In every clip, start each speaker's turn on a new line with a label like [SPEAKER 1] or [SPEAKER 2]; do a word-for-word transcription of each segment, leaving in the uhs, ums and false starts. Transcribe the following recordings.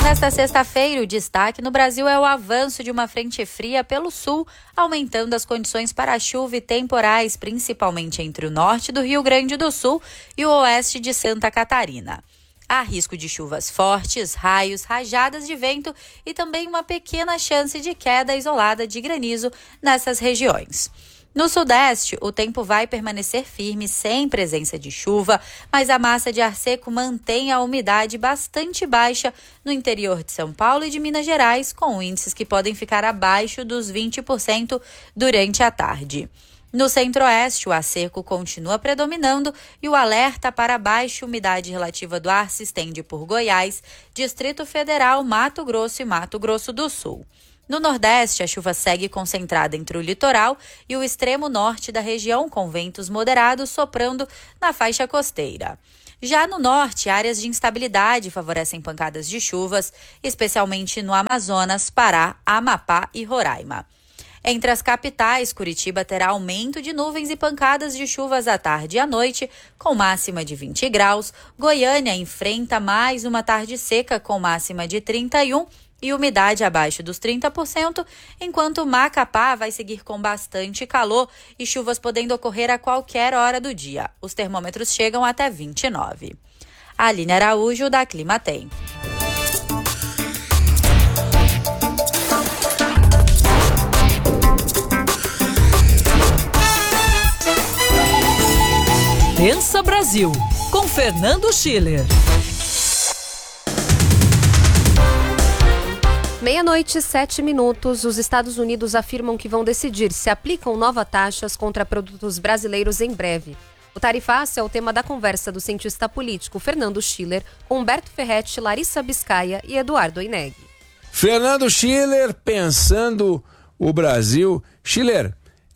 [SPEAKER 1] Nesta sexta-feira, o destaque no Brasil é o avanço de uma frente fria pelo sul, aumentando as condições para chuva e temporais, principalmente entre o norte do Rio Grande do Sul e o oeste de Santa Catarina. Há risco de chuvas fortes, raios, rajadas de vento e também uma pequena chance de queda isolada de granizo nessas regiões. No sudeste, o tempo vai permanecer firme, sem presença de chuva, mas a massa de ar seco mantém a umidade bastante baixa no interior de São Paulo e de Minas Gerais, com índices que podem ficar abaixo dos vinte por cento durante a tarde. No centro-oeste, o ar seco continua predominando e o alerta para baixa umidade relativa do ar se estende por Goiás, Distrito Federal, Mato Grosso e Mato Grosso do Sul. No Nordeste, a chuva segue concentrada entre o litoral e o extremo norte da região, com ventos moderados soprando na faixa costeira. Já no norte, áreas de instabilidade favorecem pancadas de chuvas, especialmente no Amazonas, Pará, Amapá e Roraima. Entre as capitais, Curitiba terá aumento de nuvens e pancadas de chuvas à tarde e à noite, com máxima de vinte graus. Goiânia enfrenta mais uma tarde seca, com máxima de trinta e um e umidade abaixo dos trinta por cento, enquanto Macapá vai seguir com bastante calor e chuvas podendo ocorrer a qualquer hora do dia. Os termômetros chegam até vinte e nove. Aline Araújo, da Climatempo.
[SPEAKER 2] Pensa Brasil, com Fernando Schiller.
[SPEAKER 3] Meia-noite, sete minutos, os Estados Unidos afirmam que vão decidir se aplicam novas taxas contra produtos brasileiros em breve. O tarifaço é o tema da conversa do cientista político Fernando Schiller com Humberto Ferretti, Larissa Biscaia e Eduardo Oineg.
[SPEAKER 4] Fernando Schiller, pensando o Brasil. Schiller,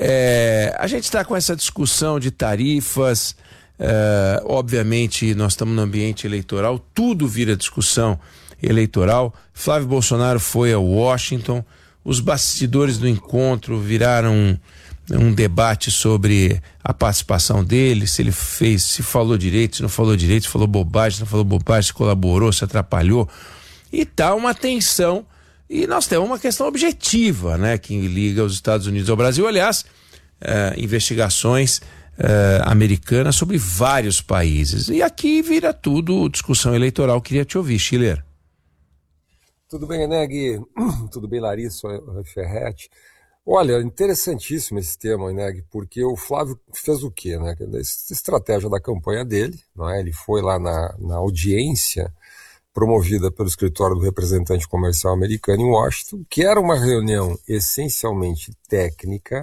[SPEAKER 4] é, a gente está com essa discussão de tarifas, é, obviamente nós estamos no ambiente eleitoral, tudo vira discussão eleitoral. Flávio Bolsonaro foi a Washington, os bastidores do encontro viraram um, um debate sobre a participação dele, se ele fez, se falou direito, se não falou direito, se falou bobagem, se não falou bobagem, se colaborou, se atrapalhou, e tá uma tensão, e nós temos uma questão objetiva, né, que liga os Estados Unidos ao Brasil, aliás, eh, investigações eh, americanas sobre vários países, e aqui vira tudo discussão eleitoral. Queria te ouvir, Schiller.
[SPEAKER 5] Tudo bem, Oineg? Tudo bem, Larissa Ferretti? Olha, interessantíssimo esse tema, Oineg, porque o Flávio fez o quê, né? Essa estratégia da campanha dele, não é? Ele foi lá na, na audiência promovida pelo escritório do representante comercial americano em Washington, que era uma reunião essencialmente técnica,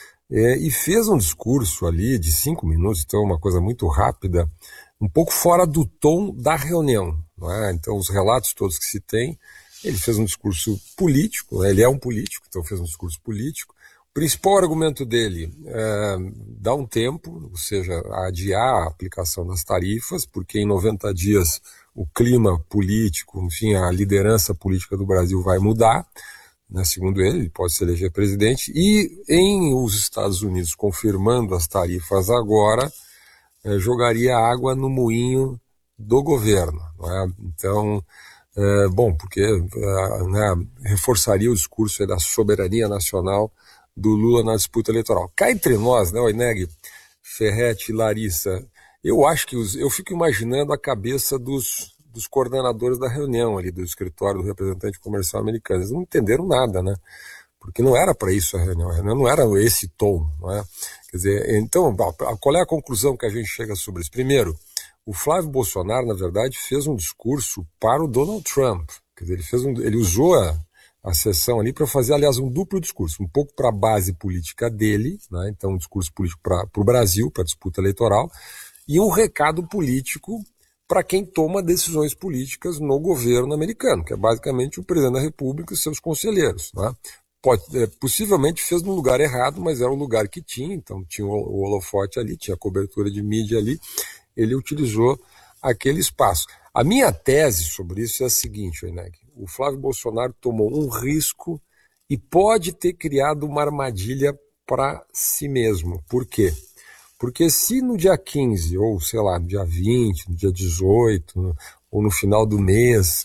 [SPEAKER 5] é, e fez um discurso ali de cinco minutos, então uma coisa muito rápida, um pouco fora do tom da reunião, não é? Então os relatos todos que se tem, ele fez um discurso político, né? Ele é um político, então fez um discurso político. O principal argumento dele é dar um tempo, ou seja, adiar a aplicação das tarifas, porque em noventa dias o clima político, enfim, a liderança política do Brasil vai mudar, né? Segundo ele, ele pode se eleger presidente, e em os Estados Unidos confirmando as tarifas agora, é, jogaria água no moinho do governo, não é? Então, É, bom, porque é, né, reforçaria o discurso aí da soberania nacional do Lula na disputa eleitoral. Cá entre nós, né, Oineg, Ferretti e Larissa, eu acho que os, eu fico imaginando a cabeça dos, dos coordenadores da reunião ali do escritório do representante comercial americano. Eles não entenderam nada, né? Porque não era para isso a reunião, a reunião não era esse tom, não é? Quer dizer, então, qual é a conclusão que a gente chega sobre isso? Primeiro, o Flávio Bolsonaro, na verdade, fez um discurso para o Donald Trump. Quer dizer, ele, fez um, ele usou a, a sessão ali para fazer, aliás, um duplo discurso. Um pouco para a base política dele, né? Então um discurso político para o Brasil, para a disputa eleitoral, e um recado político para quem toma decisões políticas no governo americano, que é basicamente o presidente da República e seus conselheiros, né? Pode, é, possivelmente fez no lugar errado, mas era o lugar que tinha, então tinha o, o holofote ali, tinha a cobertura de mídia ali, ele utilizou aquele espaço. A minha tese sobre isso é a seguinte, Oineg: o Flávio Bolsonaro tomou um risco e pode ter criado uma armadilha para si mesmo. Por quê? Porque se no dia quinze, ou sei lá, no dia vinte, no dia dezoito, ou no final do mês,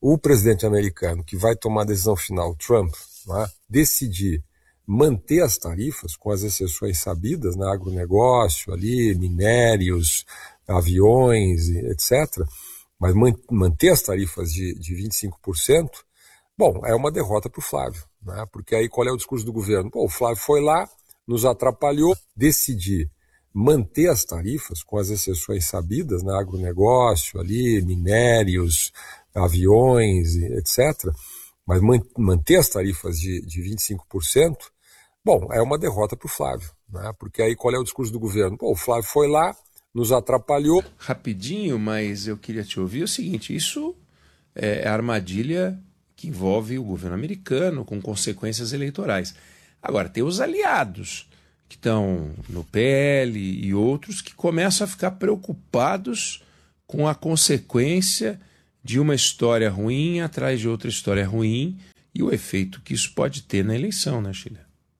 [SPEAKER 5] o presidente americano que vai tomar a decisão final, Trump, né, decidir manter as tarifas, com as exceções sabidas, né, agronegócio, ali, minérios, aviões, etcétera, mas manter as tarifas de, de vinte e cinco por cento, bom, é uma derrota para o Flávio, né, porque aí qual é o discurso do governo? Pô, o Flávio foi lá, nos atrapalhou, decidir manter as tarifas, com as exceções sabidas, né, agronegócio, ali, minérios, aviões, etcétera, mas manter as tarifas de, de vinte e cinco por cento, bom, é uma derrota para o Flávio, né? Porque aí qual é o discurso do governo? Pô, o Flávio foi lá, nos atrapalhou.
[SPEAKER 4] Rapidinho, mas eu queria te ouvir o seguinte, isso é a armadilha que envolve o governo americano com consequências eleitorais. Agora, tem os aliados que estão no P L e outros que começam a ficar preocupados com a consequência de uma história ruim atrás de outra história ruim e o efeito que isso pode ter na eleição, né, Sheila?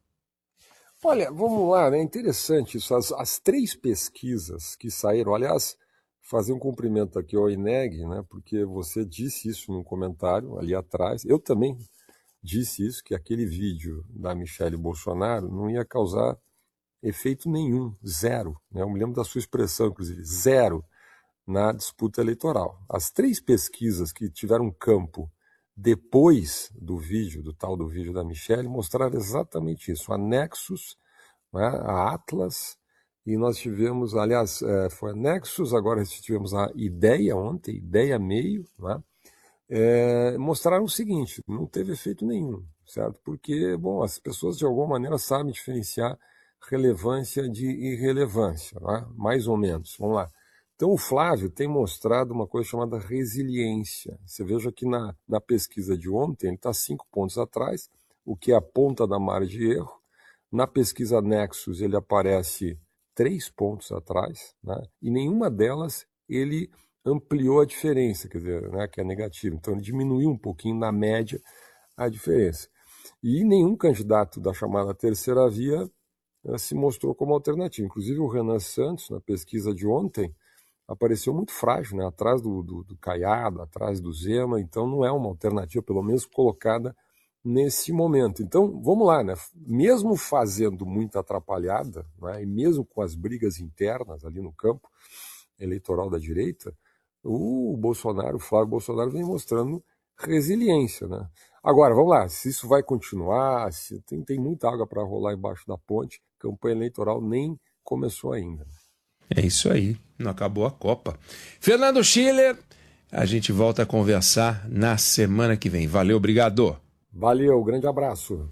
[SPEAKER 5] Olha, vamos lá, né? Interessante isso. As, as três pesquisas que saíram, aliás, fazer um cumprimento aqui ao INEG, né? Porque você disse isso num comentário ali atrás. Eu também disse isso, que aquele vídeo da Michelle Bolsonaro não ia causar efeito nenhum, zero. Né? Eu me lembro da sua expressão, inclusive, zero na disputa eleitoral. As três pesquisas que tiveram campo depois do vídeo, do tal do vídeo da Michelle, mostraram exatamente isso. A Nexus, né, a Atlas, e nós tivemos, aliás, é, foi a Nexus, agora tivemos a Ideia ontem, Ideia Meio, né, é, mostraram o seguinte, não teve efeito nenhum, certo? Porque, bom, as pessoas de alguma maneira sabem diferenciar relevância de irrelevância, né? Mais ou menos, vamos lá. Então o Flávio tem mostrado uma coisa chamada resiliência. Você veja que na, na pesquisa de ontem ele está cinco pontos atrás, o que é a ponta da margem de erro. Na pesquisa Nexus ele aparece três pontos atrás, né? E nenhuma delas ele ampliou a diferença, quer dizer, né, que é negativa. Então ele diminuiu um pouquinho na média a diferença. E nenhum candidato da chamada terceira via eh, se mostrou como alternativa. Inclusive o Renan Santos, na pesquisa de ontem, apareceu muito frágil, né? Atrás do, do, do Caiado, atrás do Zema, então não é uma alternativa, pelo menos colocada nesse momento. Então, vamos lá, né? Mesmo fazendo muita atrapalhada, né? E mesmo com as brigas internas ali no campo eleitoral da direita, o Bolsonaro, o Flávio Bolsonaro vem mostrando resiliência, né? Agora, vamos lá, se isso vai continuar, se tem, tem muita água para rolar embaixo da ponte, campanha eleitoral nem começou ainda.
[SPEAKER 4] É isso aí, não acabou a Copa. Fernando Schiller, a gente volta a conversar na semana que vem. Valeu, obrigado.
[SPEAKER 5] Valeu, grande abraço.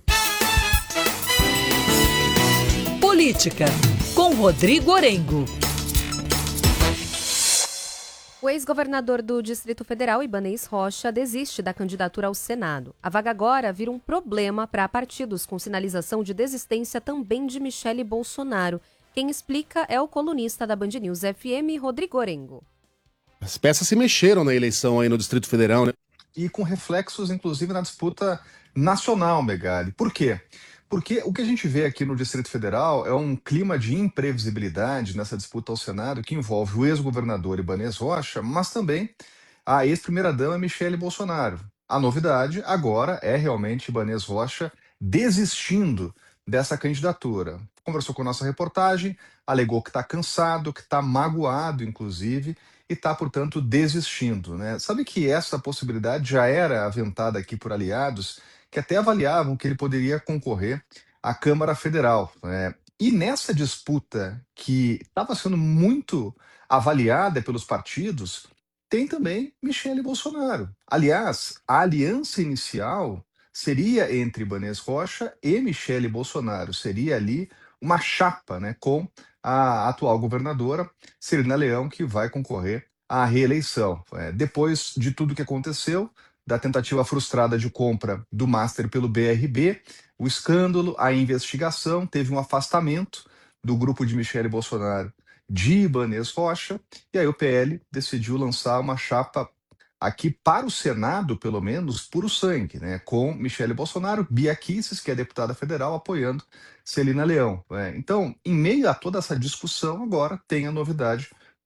[SPEAKER 2] Política, com Rodrigo Orengo.
[SPEAKER 3] O ex-governador do Distrito Federal, Ibanez Rocha, desiste da candidatura ao Senado. A vaga agora vira um problema para partidos com sinalização de desistência também de Michele Bolsonaro. Quem explica é o colunista da Band News F M, Rodrigo Orengo.
[SPEAKER 6] As peças se mexeram na eleição aí no Distrito Federal, né? E com reflexos, inclusive, na disputa nacional, Megali. Por quê? Porque o que a gente vê aqui no Distrito Federal é um clima de imprevisibilidade nessa disputa ao Senado que envolve o ex-governador Ibanez Rocha, mas também a ex-primeira-dama Michele Bolsonaro. A novidade agora é realmente Ibanez Rocha desistindo dessa candidatura. Conversou com a nossa reportagem, alegou que está cansado, que está magoado, inclusive, e está, portanto, desistindo, né? Sabe que essa possibilidade já era aventada aqui por aliados que até avaliavam que ele poderia concorrer à Câmara Federal, né? E nessa disputa que estava sendo muito avaliada pelos partidos, tem também Michele Bolsonaro. Aliás, a aliança inicial seria entre Ibanez Rocha e Michele Bolsonaro. Seria ali uma chapa, né, com a atual governadora, Celina Leão, que vai concorrer à reeleição. É, depois de tudo que aconteceu, da tentativa frustrada de compra do Master pelo B R B, o escândalo, a investigação, teve um afastamento do grupo de Michele Bolsonaro de Ibanez Rocha, e aí o P L decidiu lançar uma chapa aqui para o Senado, pelo menos, puro sangue, né? Com Michele Bolsonaro, Bia Kicis, que é deputada federal, apoiando Celina Leão. Né? Então, em meio a toda essa discussão, agora tem a novidade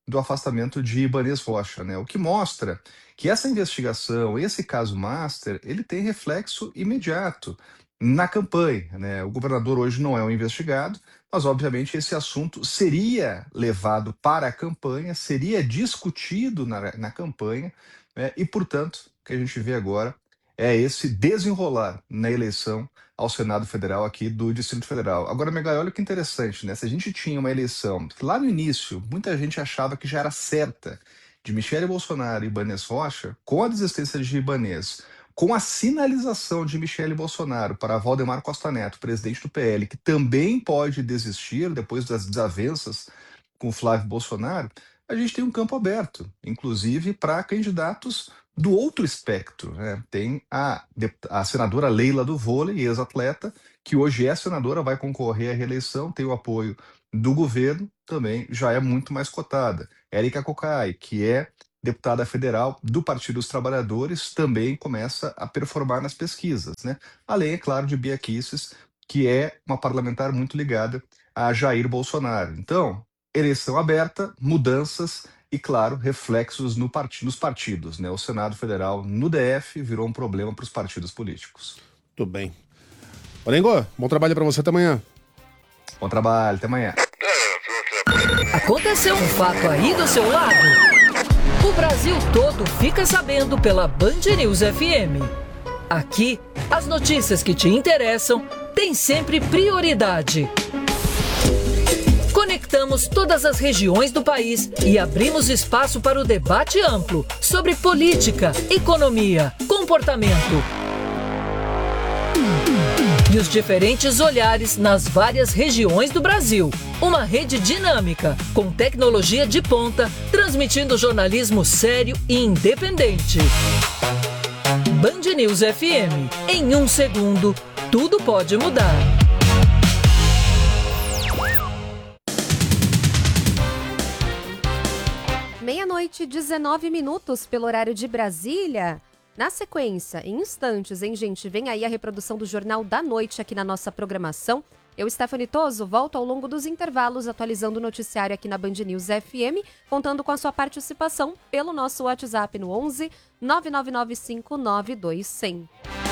[SPEAKER 6] do afastamento de Ibanez Rocha, né? O que mostra que essa investigação, esse caso Master, ele tem reflexo imediato na campanha, né? O governador hoje não é um investigado, mas obviamente esse assunto seria levado para a campanha, seria discutido na, na campanha, né? E, portanto, o que a gente vê agora é esse desenrolar na eleição ao Senado Federal aqui do Distrito Federal. Agora, Megali, olha que interessante, né? Se a gente tinha uma eleição que lá no início muita gente achava que já era certa, de Michele Bolsonaro e Ibanez Rocha, com a desistência de Ibanez, com a sinalização de Michele Bolsonaro para Valdemar Costa Neto, presidente do P L, que também pode desistir depois das desavenças com Flávio Bolsonaro, a gente tem um campo aberto, inclusive para candidatos do outro espectro, né? Tem a, a senadora Leila do Vôlei, ex-atleta, que hoje é senadora, vai concorrer à reeleição, tem o apoio do governo, também já é muito mais cotada. Érica Cocai, que é deputada federal do Partido dos Trabalhadores, também começa a performar nas pesquisas, né? Além, é claro, de Bia Kicis, que é uma parlamentar muito ligada a Jair Bolsonaro. Então, eleição aberta, mudanças e, claro, reflexos no part... nos partidos, né? O Senado Federal no D F virou um problema para os partidos políticos.
[SPEAKER 7] Tudo bem. Orengo, bom trabalho para você até amanhã.
[SPEAKER 6] Bom trabalho, até amanhã.
[SPEAKER 2] Aconteceu um fato aí do seu lado? O Brasil todo fica sabendo pela Band News F M. Aqui, as notícias que te interessam têm sempre prioridade. Conectamos todas as regiões do país e abrimos espaço para o debate amplo sobre política, economia, comportamento e os diferentes olhares nas várias regiões do Brasil. Uma rede dinâmica, com tecnologia de ponta, transmitindo jornalismo sério e independente. Band News F M. Em um segundo, tudo pode mudar.
[SPEAKER 3] Meia-noite, dezenove minutos pelo horário de Brasília. Na sequência, em instantes, hein, gente? Vem aí a reprodução do Jornal da Noite aqui na nossa programação. Eu, Stephanie Toso, volto ao longo dos intervalos atualizando o noticiário aqui na Band News F M, contando com a sua participação pelo nosso WhatsApp no onze nove nove nove cinco nove dois zero zero.